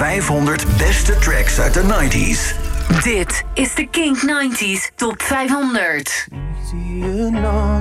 500 beste tracks uit de 90s. Dit is de Kink 90s Top 500. Easy enough.